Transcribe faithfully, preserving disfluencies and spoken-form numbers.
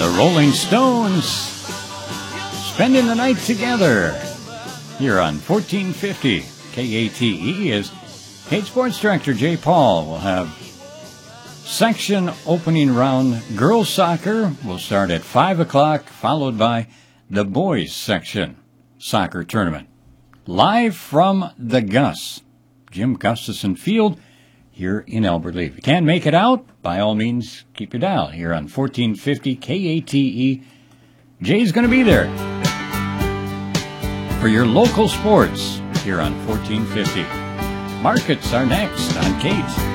The Rolling Stones spending the night together here on fourteen fifty K A T E as Kate Sports Director Jay Paul will have section opening round. Girls soccer will start at five o'clock, followed by the boys section soccer tournament. Live from the Gus, Jim Gustafson Field here in Alberta. If you can't make it out, by all means, keep your dial here on fourteen fifty K A T E. Jay's going to be there for your local sports here on fourteen fifty. Markets are next on Kate.